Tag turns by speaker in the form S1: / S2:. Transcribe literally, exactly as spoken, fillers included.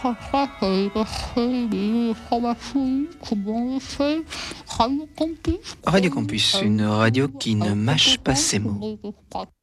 S1: ça se passe, euh, passer des informations, comment on fait, Radio Campus.
S2: Radio Campus, une radio qui ne mâche pas ses mots.